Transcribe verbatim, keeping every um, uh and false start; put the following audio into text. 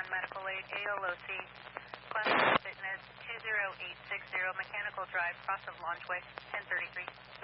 one, medical aid, A L O C, class fitness two zero eight six zero, mechanical drive, cross of Launchway, ten thirty-three.